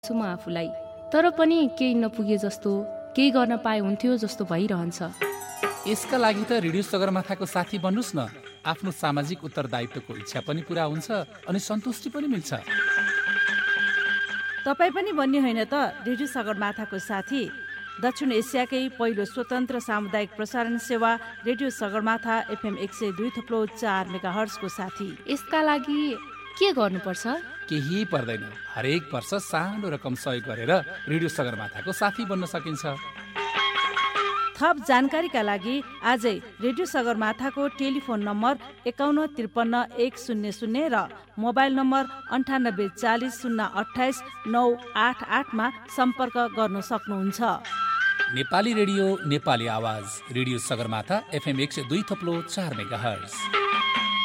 छु म आफूलाई, तर पनि केही नपुगे जस्तो, केही गर्न पाए हुन्थ्यो जस्तो भइरहन्छ। यसका लागि त रेडियो सगरमाथाको साथी बन्नुस् न। आफ्नो सामाजिक उत्तरदायित्वको इच्छा पनि पूरा हुन्छ अनि सन्तुष्टि पनि मिल्छ। तपाईँ पनि बन्ने होइन त रेडियो सगरमाथाको साथी? दक्षिण एसियाकै पहिलो स्वतन्त्र सामुदायिक प्रसारण सेवा रेडियो सगरमाथा FM 102.4 मेगाहर्जको साथी। यसका लागि के गर्नुपर्छ? केही पर्दैन। हरेक वर्ष सानो रकम सहयोग गरेर रेडियो सगरमाथाको साथी बन्न सकिन्छ। थप जानकारीका लागि आजै रेडियो सगरमाथाको टेलिफोन नम्बर 5153 100 र मोबाइल नम्बर 9840 028 988 मा सम्पर्क गर्न सक्नुहुन्छ। नेपाली रेडियो, नेपाली आवाज, रेडियो सगरमाथा FM 102.4 मेगाहर्ज।